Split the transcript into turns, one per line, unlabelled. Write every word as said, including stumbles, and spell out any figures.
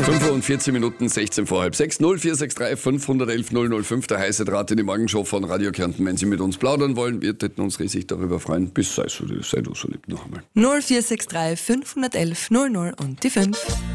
fünf Uhr und vierzehn Minuten, sechzehn vor halb sechs. null vier sechs drei fünf eins eins null null fünf, der heiße Draht in die Morgenshow von Radio Kärnten. Wenn Sie mit uns plaudern wollen, wir täten uns riesig darüber freuen. Bis sei, so, sei du so lieb noch einmal.
null vier sechs drei fünf eins eins null null und die fünf.